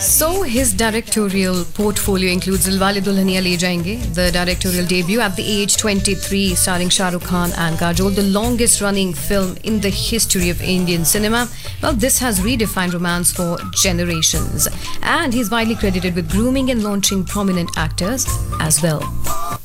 So his directorial portfolio includes Dilwale Dulhaniya Le Jayenge, the directorial debut at the age 23, starring Shah Rukh Khan and Kajol, the longest-running film in the history of Indian cinema. Well, this has redefined romance for generations, and he's widely credited with grooming and launching prominent actors as well.